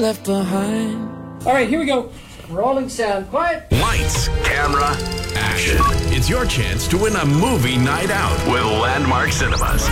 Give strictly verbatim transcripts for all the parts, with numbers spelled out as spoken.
left behind. All right, here we go. Rolling sound. Quiet. Lights, camera, action. It's your chance to win a movie night out with Landmark Cinemas.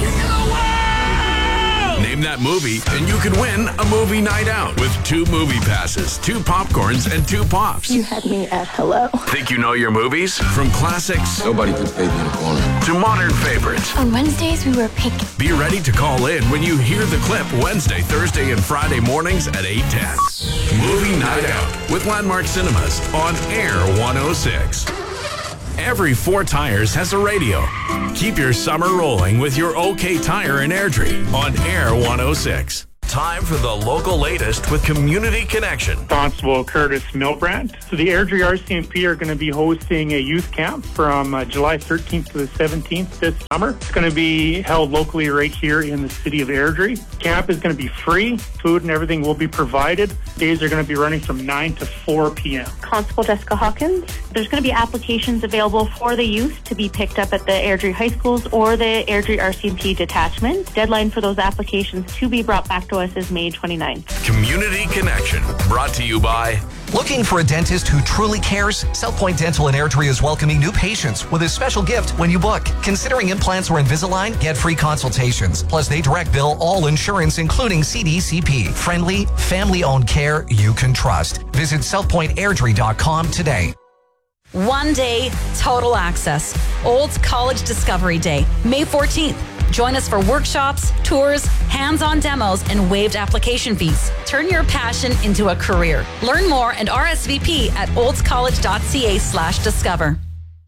Name that movie, and you could win a movie night out with two movie passes, two popcorns, and two pops. You had me at hello. Think you know your movies? From classics Nobody puts baby in the corner to modern favorites. On Wednesdays, we were pink. Be ready to call in when you hear the clip Wednesday, Thursday, and Friday mornings at eight ten. Movie Night Out with Landmark Cinemas on Air one oh six. Every Four Tires has a radio. Keep your summer rolling with your OK Tire and Airdrie on Air one oh six. Time for the local latest with Community Connection. Constable Curtis Milbrandt. So the Airdrie R C M P are going to be hosting a youth camp from uh, July thirteenth to the seventeenth this summer. It's going to be held locally right here in the city of Airdrie. Camp is going to be free. Food and everything will be provided. Days are going to be running from nine to four p.m. Constable Jessica Hawkins. There's going to be applications available for the youth to be picked up at the Airdrie High Schools or the Airdrie R C M P detachment. Deadline for those applications to be brought back to us is May twenty-ninth. Community Connection, brought to you by... Looking for a dentist who truly cares? South Point Dental in Airdrie is welcoming new patients with a special gift when you book. Considering implants or Invisalign? Get free consultations. Plus, they direct bill all insurance, including C D C P. Friendly, family-owned care you can trust. Visit south point airdrie dot com today. One day, total access. Olds College Discovery Day, May fourteenth. Join us for workshops, tours, hands-on demos, and waived application fees. Turn your passion into a career. Learn more and R S V P at oldscollege.ca slash discover.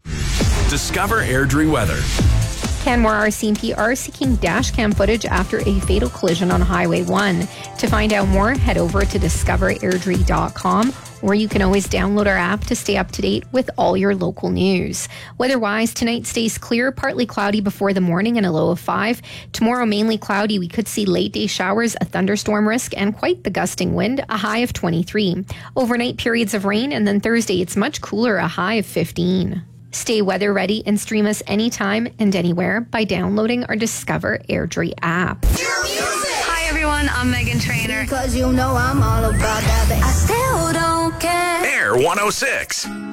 Discover Airdrie weather. Canmore R C M P are seeking dash cam footage after a fatal collision on Highway one. To find out more, head over to discover airdrie dot com, or you can always download our app to stay up to date with all your local news. Weather-wise, tonight stays clear, partly cloudy before the morning and a low of five. Tomorrow, mainly cloudy. We could see late-day showers, a thunderstorm risk, and quite the gusting wind, a high of twenty-three. Overnight periods of rain, and then Thursday, it's much cooler, a high of fifteen. Stay weather ready and stream us anytime and anywhere by downloading our Discover Airdrie app. Hi everyone, I'm Megan Trainor. Because you know I'm all about that, but I still don't care. Air one oh six.